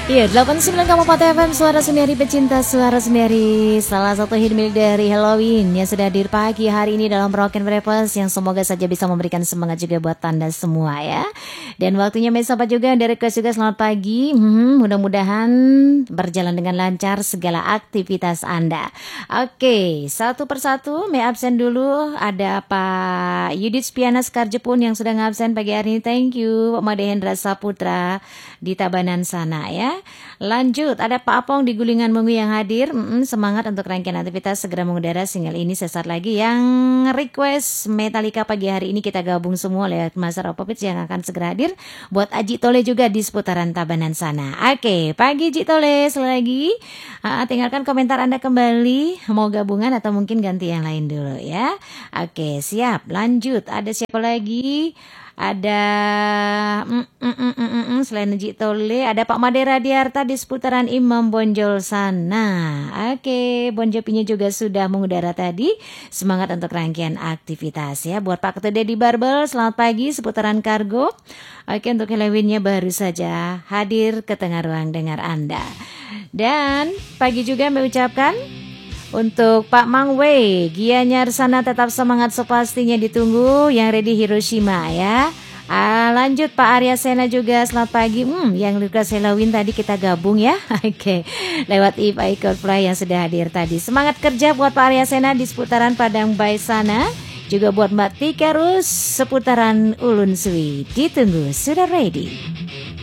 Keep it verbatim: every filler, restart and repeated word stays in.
Iya, delapan puluh sembilan koma empat F M, suara sendiri pecinta suara sendiri. Salah satu hit milik dari Halloween yang sudah hadir pagi hari ini dalam Broken Breakfast, yang semoga saja bisa memberikan semangat juga buat Anda semua ya. Dan waktunya Mesapa juga dari request juga selamat pagi. Hmm, mudah-mudahan berjalan dengan lancar segala aktivitas Anda. Oke, satu persatu me absen dulu. Ada Pak Yudit Spiana Skarjepun yang sudah ngabsen pagi hari ini. Thank you Pak Made Hendra Saputra di Tabanan sana ya. Lanjut, ada Pak Apong di Gulingan Mungu yang hadir. Mm-mm, semangat untuk rangkaian aktivitas segera mengudara single ini sesaat lagi. Yang request Metallica pagi hari ini kita gabung semua lewat Master of Puppets yang akan segera hadir. Buat Aji Tole juga di seputaran Tabanan sana. Oke, pagi Ji Tole selagi. Uh, tinggalkan komentar Anda kembali. Mau gabungan atau mungkin ganti yang lain dulu ya. Oke, siap. Lanjut, ada siapa lagi? Ada mm, mm, mm, mm, mm, selain Ji Tole, ada Pak Madera Diarta di seputaran Imam Bonjol sana. Oke, Bon Jopinya juga sudah mengudara tadi. Semangat untuk rangkaian aktivitas ya. Buat Pak Ketua di Barbel, selamat pagi seputaran kargo. Oke, untuk Halloweennya baru saja hadir ke tengah ruang dengar Anda. Dan pagi juga mengucapkan untuk Pak Mang Wei, Gianyar sana tetap semangat sepastinya ditunggu. Yang ready Hiroshima ya. Ah, lanjut Pak Arya Sena juga selamat pagi. Hmm, yang request Halloween tadi kita gabung ya. Oke, lewat If I Could Fly yang sudah hadir tadi. Semangat kerja buat Pak Arya Sena di seputaran Padang Bay sana. Juga buat Mbak Tika Rus seputaran Ulun Sui. Ditunggu, sudah ready.